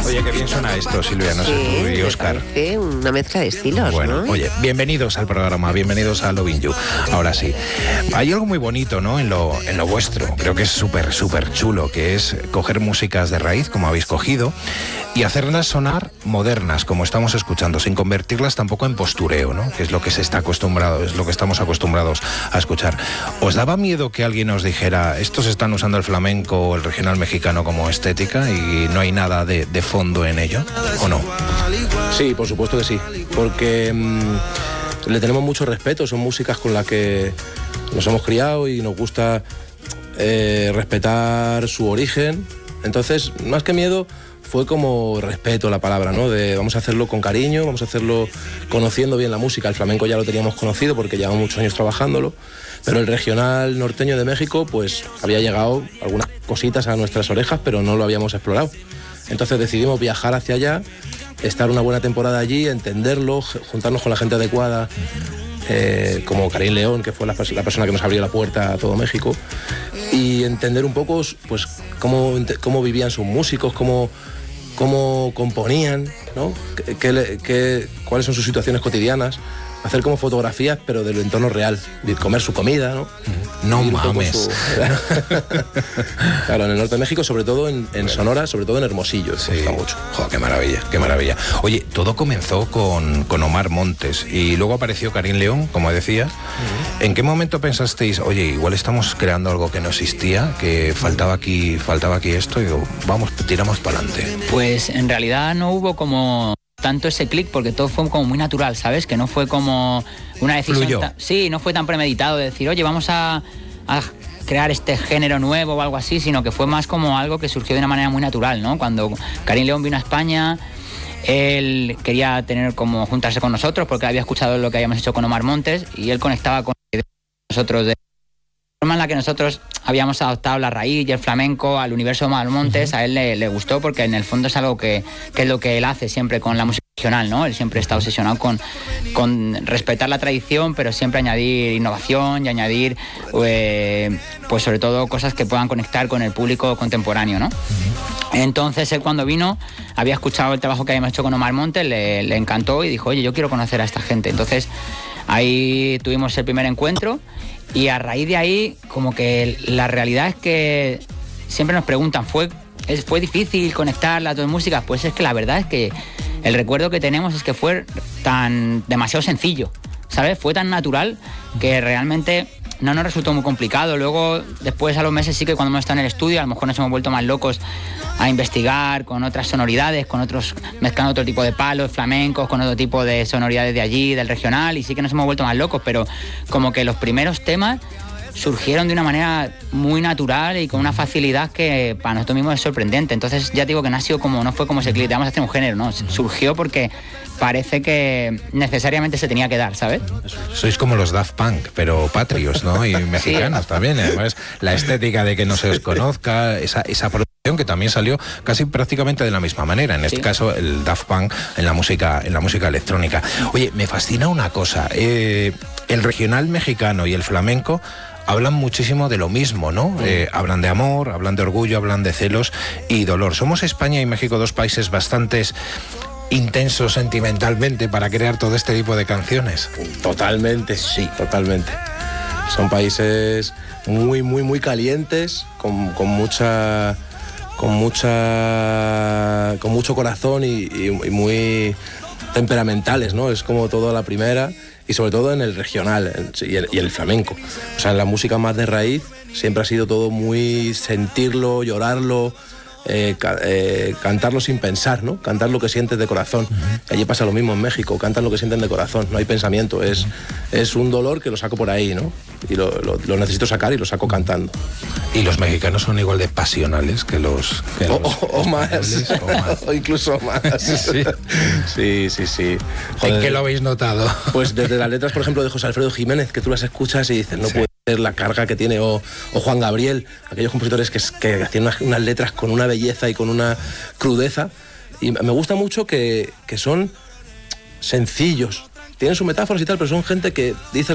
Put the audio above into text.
Oye, qué bien suena esto, Silvia, no sé tú y Óscar. Parece una mezcla de estilos, bueno, ¿no? Oye, bienvenidos al programa, bienvenidos a Loving You. Ahora sí, hay algo muy bonito, ¿no? En lo vuestro, creo que es súper chulo, que es coger músicas de raíz, como habéis cogido, y hacerlas sonar modernas, como estamos escuchando, sin convertirlas tampoco en postureo, ¿no? Que es lo que se está acostumbrado, es lo que estamos acostumbrados a escuchar. ¿Os daba miedo que alguien os dijera, estos están usando el flamenco o el regional mexicano como estética y no hay nada de fondo en ello, o no? Sí, por supuesto que sí, porque le tenemos mucho respeto, son músicas con las que nos hemos criado y nos gusta respetar su origen. Entonces, más que miedo, fue como respeto la palabra, ¿no? De vamos a hacerlo con cariño, vamos a hacerlo conociendo bien la música. El flamenco ya lo teníamos conocido porque llevamos muchos años trabajándolo, pero el regional norteño de México, pues había llegado algunas cositas a nuestras orejas, pero no lo habíamos explorado. Entonces decidimos viajar hacia allá, estar una buena temporada allí, entenderlo, juntarnos con la gente adecuada, como Karim León, que fue la persona que nos abrió la puerta a todo México, y entender un poco pues cómo vivían sus músicos, cómo componían, ¿no? Cuáles son sus situaciones cotidianas, hacer como fotografías, pero del entorno real, de comer su comida, ¿no? No mames. Claro, en el norte de México, sobre todo en Sonora, sobre todo en Hermosillo, sí. Me gusta mucho. Joder, qué maravilla, qué maravilla. Oye, todo comenzó con Omar Montes y luego apareció Karim León, como decías. ¿En qué momento pensasteis, oye, igual estamos creando algo que no existía, que faltaba aquí esto, y digo, vamos, tiramos para adelante? Pues en realidad no hubo como tanto ese clic, porque todo fue como muy natural, ¿sabes? Que no fue como una decisión... Sí, no fue tan premeditado de decir, oye, vamos a crear este género nuevo o algo así, sino que fue más como algo que surgió de una manera muy natural, ¿no? Cuando Karim León vino a España, él quería juntarse con nosotros porque había escuchado lo que habíamos hecho con Omar Montes y él conectaba con nosotros de la forma en la que nosotros habíamos adaptado la raíz y el flamenco al universo de Omar Montes. A él le gustó porque en el fondo es algo que es lo que él hace siempre con la música regional, ¿no? Él siempre está obsesionado con respetar la tradición, pero siempre añadir innovación y añadir pues sobre todo cosas que puedan conectar con el público contemporáneo, ¿no? Entonces él, cuando vino, había escuchado el trabajo que habíamos hecho con Omar Montes, le encantó y dijo, oye, yo quiero conocer a esta gente. Entonces ahí tuvimos el primer encuentro. Y a raíz de ahí, como que la realidad es que siempre nos preguntan, ¿fue difícil conectar las dos músicas? Pues es que la verdad es que el recuerdo que tenemos es que fue demasiado sencillo, ¿sabes? Fue tan natural que realmente no nos resultó muy complicado. Luego, después a los meses sí que cuando hemos estado en el estudio, a lo mejor nos hemos vuelto más locos a investigar con otras sonoridades, mezclando otro tipo de palos, flamencos, con otro tipo de sonoridades de allí, del regional, y sí que nos hemos vuelto más locos, pero como que los primeros temas surgieron de una manera muy natural y con una facilidad que para nosotros mismos es sorprendente. Entonces ya te digo que no fue como ese clic de vamos a hacer un género, no, surgió porque parece que necesariamente se tenía que dar, ¿sabes? Sois como los Daft Punk, pero patrios, ¿no? Y mexicanos sí. También, además la estética de que no se os conozca, esa producción que también salió casi prácticamente de la misma manera, en este caso el Daft Punk en la música electrónica. Oye, me fascina una cosa, el regional mexicano y el flamenco hablan muchísimo de lo mismo, ¿no? Hablan de amor, hablan de orgullo, hablan de celos y dolor. Somos España y México dos países bastante intensos sentimentalmente para crear todo este tipo de canciones. Totalmente, sí, totalmente. Son países muy, muy, muy calientes, con mucho corazón y muy temperamentales, ¿no? Es como todo a la primera. Y sobre todo en el regional y el flamenco. O sea, en la música más de raíz siempre ha sido todo muy sentirlo, llorarlo, cantarlo sin pensar, ¿no? Cantar lo que sientes de corazón. Allí pasa lo mismo en México, cantan lo que sienten de corazón, no hay pensamiento, es un dolor que lo saco por ahí, ¿no? Y lo necesito sacar y lo saco cantando. ¿Y los mexicanos son igual de pasionales que los o más, o incluso más? Sí. Sí. Joder. ¿En qué lo habéis notado? Pues desde las letras, por ejemplo, de José Alfredo Jiménez, que tú las escuchas y dices, no puede ser la carga que tiene, o Juan Gabriel, aquellos compositores que hacían unas letras con una belleza y con una crudeza. Y me gusta mucho que son sencillos, tienen sus metáforas y tal, pero son gente que dice